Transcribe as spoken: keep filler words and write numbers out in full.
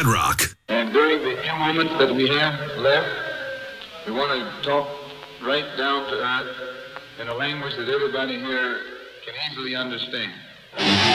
Red Rock. And during the few moments that we have left, we want to talk right down to earth in a language that everybody here can easily understand.